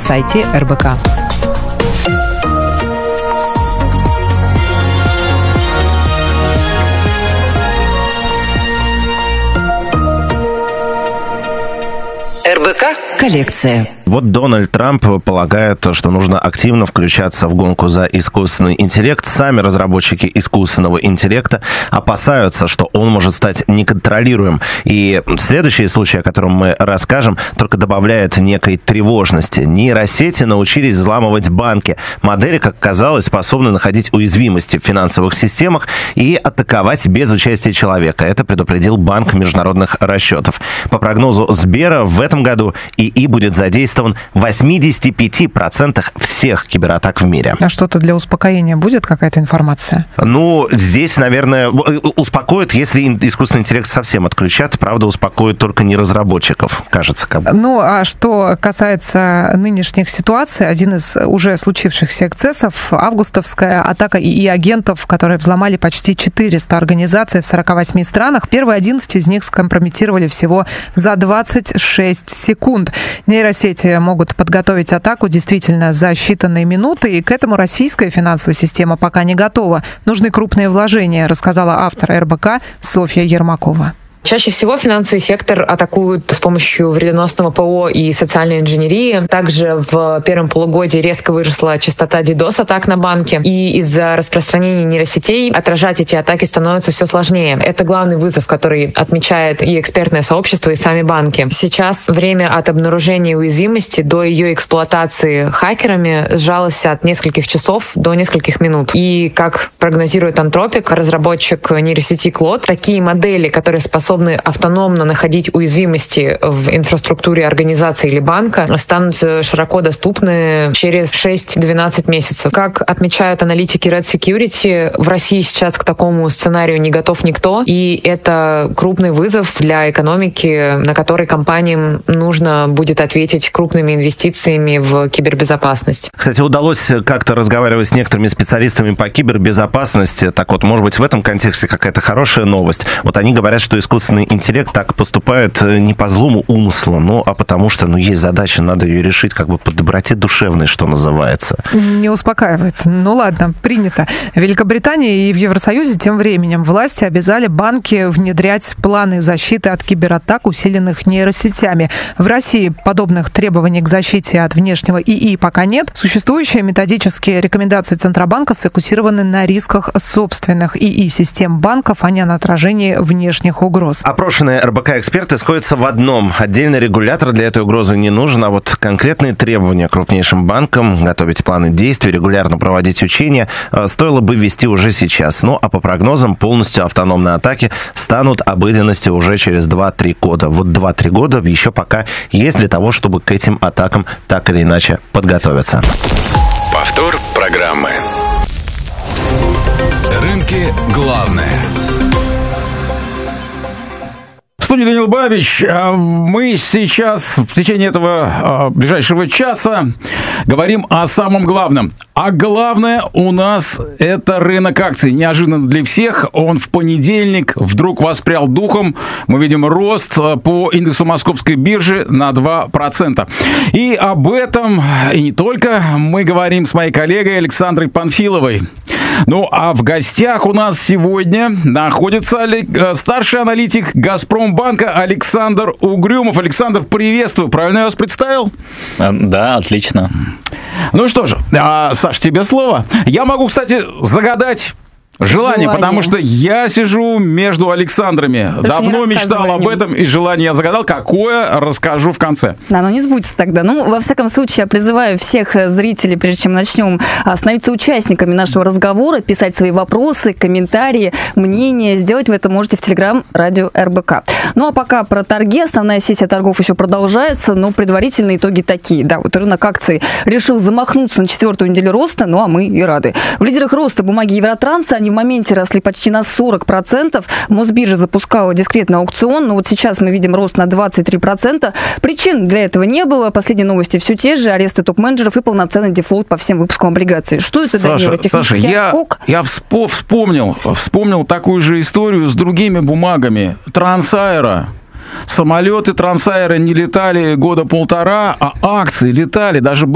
сайте РБК. РБК коллекция. Вот Дональд Трамп полагает, что нужно активно включаться в гонку за искусственный интеллект. Сами разработчики искусственного интеллекта опасаются, что он может стать неконтролируем. И следующий случай, о котором мы расскажем, только добавляет некой тревожности. Нейросети научились взламывать банки. Модели, как казалось, способны находить уязвимости в финансовых системах и атаковать без участия человека. Это предупредил Банк международных расчетов. По прогнозу Сбера, в этом году ИИ будет задействован в 85% всех кибератак в мире. А что-то для успокоения будет, какая-то информация? Ну, здесь, наверное, успокоит, если искусственный интеллект совсем отключат. Правда, успокоит только не разработчиков, кажется. Как бы. Ну, а что касается нынешних ситуаций, один из уже случившихся эксцессов — августовская атака ИИ-агентов, которые взломали почти 400 организаций в 48 странах. Первые 11 из них скомпрометировали всего за 26 секунд. Нейросети могут подготовить атаку действительно за считанные минуты, и к этому российская финансовая система пока не готова. Нужны крупные вложения, рассказала автор РБК Софья Ермакова. Чаще всего финансовый сектор атакуют с помощью вредоносного ПО и социальной инженерии. Также в первом полугодии резко выросла частота DDoS-атак на банки. И из-за распространения нейросетей отражать эти атаки становится все сложнее. Это главный вызов, который отмечает и экспертное сообщество, и сами банки. Сейчас время от обнаружения уязвимости до ее эксплуатации хакерами сжалось от нескольких часов до нескольких минут. И, как прогнозирует Anthropic, разработчик нейросети Claude, такие модели, которые способны автономно находить уязвимости в инфраструктуре организации или банка, станут широко доступны через 6-12 месяцев. Как отмечают аналитики Red Security, в России сейчас к такому сценарию не готов никто, и это крупный вызов для экономики, на который компаниям нужно будет ответить крупными инвестициями в кибербезопасность. Кстати, удалось как-то разговаривать с некоторыми специалистами по кибербезопасности. Так вот, может быть, в этом контексте какая-то хорошая новость. Вот они говорят, что искусственный интеллект так поступает не по злому умыслу, а потому что, есть задача, надо ее решить как бы по доброте душевной, что называется. Не успокаивает. Ну ладно, принято. В Великобритании и в Евросоюзе тем временем власти обязали банки внедрять планы защиты от кибератак, усиленных нейросетями. В России подобных требований к защите от внешнего ИИ пока нет. Существующие методические рекомендации Центробанка сфокусированы на рисках собственных ИИ-систем банков, а не на отражении внешних угроз. Опрошенные РБК-эксперты сходятся в одном. Отдельный регулятор для этой угрозы не нужен, а вот конкретные требования крупнейшим банкам готовить планы действий, регулярно проводить учения стоило бы ввести уже сейчас. А по прогнозам, полностью автономные атаки станут обыденностью уже через 2-3 года. Вот 2-3 года еще пока есть для того, чтобы к этим атакам так или иначе подготовиться. Повтор программы. Рынки главное. В студии Данил Бабич. Мы сейчас в течение этого ближайшего часа говорим о самом главном. А главное у нас это рынок акций. Неожиданно для всех. Он в понедельник вдруг воспрял духом. Мы видим рост по индексу Московской биржи на 2%. И об этом, и не только, мы говорим с моей коллегой Александрой Панфиловой. А в гостях у нас сегодня находится старший аналитик Газпромбанка Александр Угрюмов. Александр, приветствую. Правильно я вас представил? Да, отлично. Ну что же, Саш, тебе слово. Я могу, кстати, загадать желание, потому что я сижу между Александрами. Только давно мечтал об этом, и желание я загадал. Какое, расскажу в конце. Да, не сбудется тогда. Во всяком случае, я призываю всех зрителей, прежде чем начнем, становиться участниками нашего разговора, писать свои вопросы, комментарии, мнения. Сделать вы это можете в Телеграм-радио РБК. А пока про торги. Основная сессия торгов еще продолжается, но предварительные итоги такие. Да, рынок акций решил замахнуться на 4-ю неделю роста, а мы и рады. В лидерах роста бумаги Евротранса. Они в моменте росли почти на 40%. Мосбиржа запускала дискретный аукцион, но сейчас мы видим рост на 23%. Причин для этого не было. Последние новости все те же. Аресты топ-менеджеров и полноценный дефолт по всем выпускам облигаций. Что это, Данила? Саша, я вспомнил такую же историю с другими бумагами. Трансаэро. Самолеты Трансаэро не летали года полтора, а акции летали. Даже